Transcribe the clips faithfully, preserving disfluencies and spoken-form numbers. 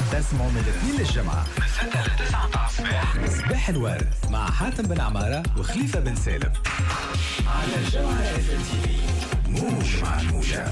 تسمعوا من الاثنين للجمعة من ستة لتسعة الصباح صباح الورد مع حاتم بن عمارة وخليفة بن سالم على الجمعة اف ام تي في. موج مع الموجة.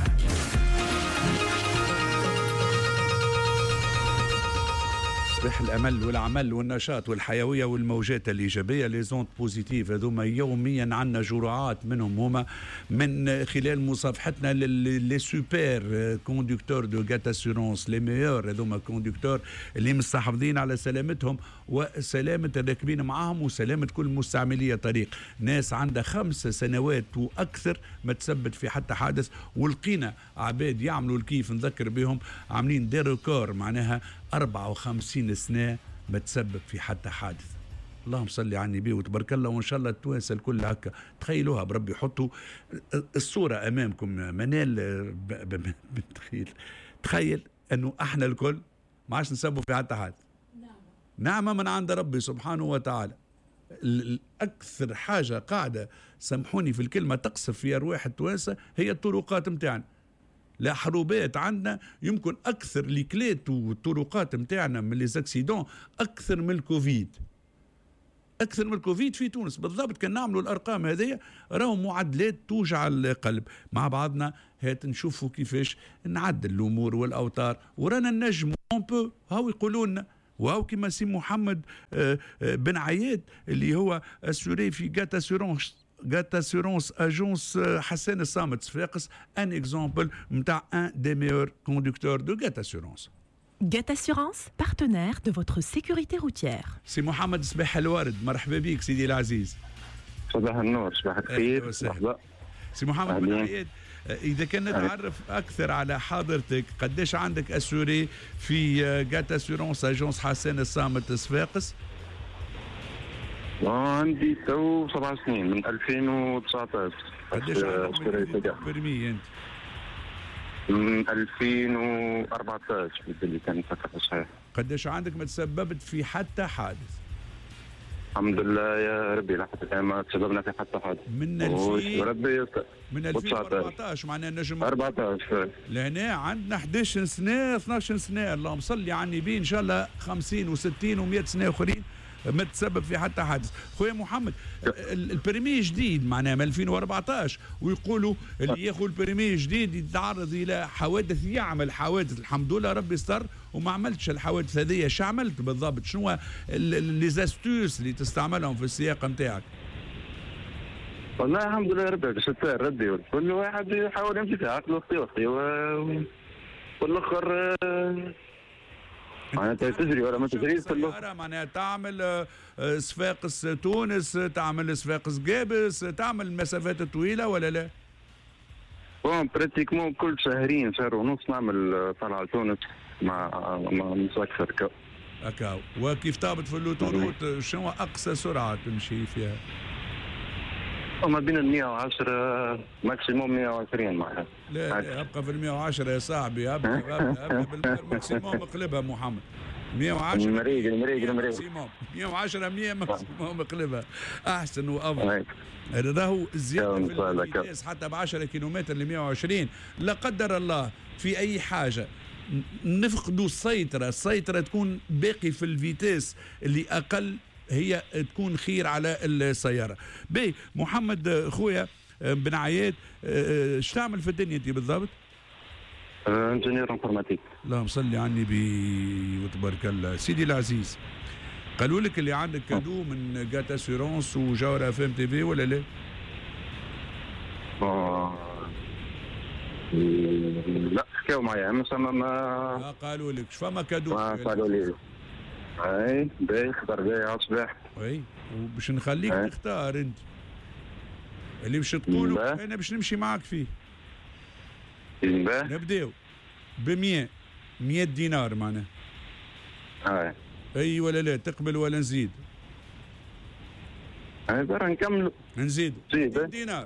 صباح الامل والعمل والنشاط والحيويه والموجات الايجابيه لي زونت بوزيتيف هذوما يوميا عندنا جرعات منهم هما من خلال مصافحتنا لي سوبر كوندكتور دو غات اسيرونس لي ميور هذوما كوندكتور اللي مستحافظين على سلامتهم وسلامه الراكبين معاهم وسلامه كل مستعملي طريق. ناس عندها خمس سنوات واكثر ما تثبت في حتى حادث، ولقينا عباد يعملوا الكيف نذكر بهم عاملين دي ريكور معناها أربعة وخمسين سنة ما تسبب في حتى حادث. اللهم صل على النبي وتبارك الله، وإن شاء الله التوانسة الكل هكا تخيلوها بربي. حطوا الصورة أمامكم منال بتخيل تخيل أنه احنا الكل ما عادش نسبوا في حتى حادث. نعمة من عند ربي سبحانه وتعالى. الأكثر حاجة قاعدة سامحوني في الكلمة تقصف في أرواح التوانسة هي الطرقات متاعنا. لا حروبات عندنا يمكن اكثر ليكلات والطرقات نتاعنا من لي زاكسيدون اكثر من الكوفيد، اكثر من الكوفيد في تونس بالضبط. كان نعملوا الارقام هذه راهو معدلات توجع القلب. مع بعضنا هات نشوفوا كيفاش نعدل الامور والاوتار ورانا نجم اون بو. هاو يقولوا لنا وهو كما سي محمد بن عياد اللي هو اسوري في غات اسيرونس غات اسيرونس اجونس حسان الصامت صفاقس ان اكزامبل نتاع ان دي ميور كوندكتور دو غات اسيرونس. Gat Assurance, partenaire de votre sécurité routière. سي محمد صباح الورد، مرحبا بك سيدي العزيز. صباح النور، صباح الخير. مرحبا سي محمد بن عياد، إذا كان نتعرف أكثر على حاضرتك قداش عندك أسوري في غات اسيرونس اجونس حسان الصامت صفاقس؟ عندي تو سبع سنين من ألفين وتسعطاش. قداش عندك برمي أنت؟ من ألفين وأربعطاش اللي كان فكرة صحيح. قداش عندك ما تسببت في حتى حادث؟ الحمد لله يا ربي لحد الآن ما تسببنا في حتى حادث. من ألفين ربي من ألفين وأربعطاش معناها النجم أربعطاش لهنا عندنا إحداش سنة اثناش سنة. اللهم صل على النبي، إن شاء الله خمسين وستين ومئة سنة أخرين ما تسبب في حتى حادث. خويا محمد البريمي جديد معناها من ألفين وأربعطاش ويقولوا اللي ياخذ البريمي جديد يتعرض الى حوادث، يعمل حوادث. الحمد لله ربي ستر وما عملتش الحوادث هذه. شو عملت بالضبط؟ شنو لي زاستوس اللي تستعملهم في السياقه نتاعك؟ والله الحمد لله ربي ستار ربي، كل واحد يحاول يمشي في عقله اختي والاخر معناتها تجري ولا ما تجريش السيارة معناها تعمل صفاقس تونس، تعمل صفاقس قابس، تعمل المسافات الطويلة ولا لا؟ بون براتيكمون كل شهرين شهر ونص نعمل طلعة تونس مع مع مسافر كا. هكا. وكيف تهبط في اللوتوروت شنو أقصى سرعة تمشي فيها؟ ما بين ال مئة وعشرة ماكسيموم مئة وعشرين معناها. لا لا ابقى في ال مئة وعشرة يا صاحبي، ابقى ابقى, أبقى بالماكسيموم اقلبها محمد. مئة وعشرة مريق مريق مريق مئة وعشرة مئة ماكسيموم اقلبها احسن وافضل. راهو الزياده في الفيتاس حتى ب عشرة كيلومتر ل مئة وعشرين لا قدر الله في اي حاجه نفقدوا السيطره، السيطره تكون باقي في الفيتاس اللي اقل هي تكون خير على السيارة. بي محمد خويا بن عياد، ايش تعمل في الدنيا انت بالضبط؟ انجينير انفورماتيك. اللهم صل على النبي وتبارك الله. سيدي العزيز، قالوا لك اللي عندك كادو من غات اسيرونس وجوهرة اف ام تي في ولا لا؟ لا حكاو معايا بس ما قالوا لك فما كادو. قالوا لي اي باهي خطر باهي على الصباح. اي وباش نخليك أي. تختار انت اللي باش تقولوا انا باش نمشي معك فيه. نبداو ب مئة مئة دينار معناها. اي اي ولا لا تقبل ولا نزيد؟ اي برا نكملوا نزيد مئة دينار.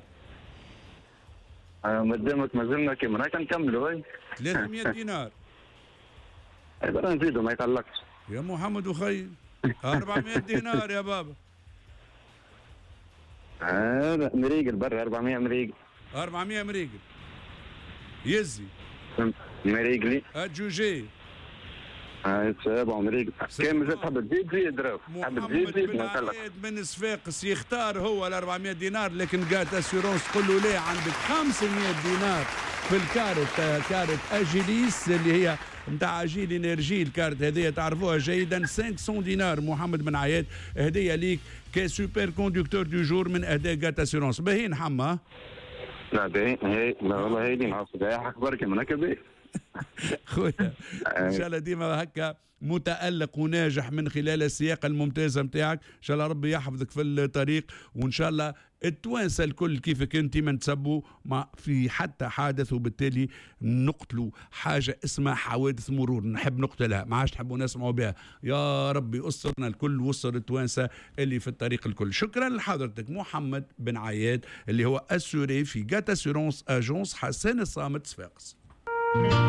اي مادامك مازلنا كيما هكا نكملوا. اي ثلاثمئة دينار. اي برا نزيدوا ما يقلقش يا محمد وخي. أربعمئة دينار يا بابا. هذا آه مريقل برا أربعمئة مريقل. أربعمئة مريقل. يزي. مريقلي. أجوجي. هاي سبعة عمريك كان مازال تحب تزيد زيد راهو تحب تزيد زيد محمد بن عياد من صفاقس يختار هو ال أربعمائة دينار، لكن قالت اسيورونس تقول له لا عندك خمسمائة دينار في الكارت، كارت اجيليس اللي هي نتاع اجيل انرجي. الكارت هذه تعرفوها جيدا، خمسمائة دينار محمد بن عياد هديه ليك كسوبر كوندكتور دو جور من اهداء قالت اسيورونس. باهي نحمى لا باهي هي لا والله هي دي نعرف حق بركه من هكا خويا ان شاء الله ديما هكا متألق وناجح من خلال السياقة الممتازة متاعك. ان شاء الله ربي يحفظك في الطريق، وان شاء الله التوانسة الكل كيفك انت ما نتسبوا ما في حتى حادث، وبالتالي نقتلوا حاجة اسمها حوادث مرور، نحب نقتلها ما عادش نحبوا نسمعوا بها. يا ربي أسرنا الكل وصل التوانسة اللي في الطريق الكل. شكرا لحضرتك محمد بن عياد اللي هو اسوري في جات اسيورونس اجونس حسان الصامت صفاقس.